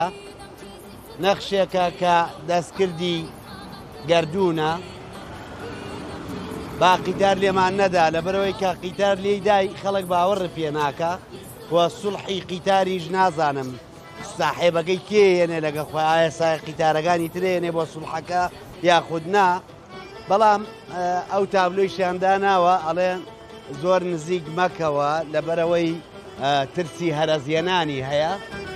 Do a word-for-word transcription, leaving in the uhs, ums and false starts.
نەخشێکە کە دەستکردی گەردوونە با قیتار لێمان نەدا لەبەرەوەی کە قیتار لێی دای خەڵک باوەڕ پێ ناکە و سوڵحی قیتاریش نازانم ساحێبەکەی کێنێ لەگە خۆیان سای قیتارەکانی ترێنێ بۆ سوڵحەکە یاخود نا بەڵام ئەو تابلۆی داناوە ئەڵێن زۆر نزیک مەکەوە لەبەرەوەی ترسی هەرەزیێنانی هەیە.